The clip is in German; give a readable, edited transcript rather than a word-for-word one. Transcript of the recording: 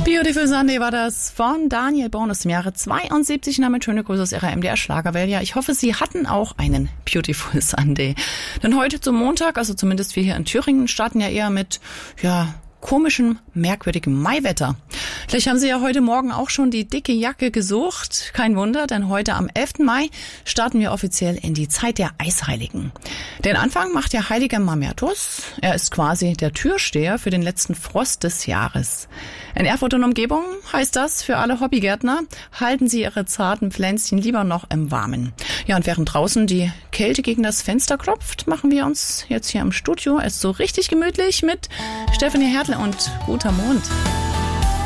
Beautiful Sunday war das von Daniel Born aus dem Jahre 72. Und damit schöne Grüße aus ihrer MDR Schlagerwelt. Ja, ich hoffe, Sie hatten auch einen Beautiful Sunday. Denn heute zum Montag, also zumindest wir hier in Thüringen, starten ja eher mit, komischem, merkwürdigem Maiwetter. Vielleicht haben Sie ja heute Morgen auch schon die dicke Jacke gesucht. Kein Wunder, denn heute am 11. Mai starten wir offiziell in die Zeit der Eisheiligen. Den Anfang macht der heilige Mamertus. Er ist quasi der Türsteher für den letzten Frost des Jahres. In Erfurt und Umgebung heißt das für alle Hobbygärtner, halten Sie Ihre zarten Pflänzchen lieber noch im Warmen. Ja, und während draußen die Kälte gegen das Fenster klopft, machen wir uns jetzt hier im Studio es so richtig gemütlich mit Stefanie Hertel und Guter Mond.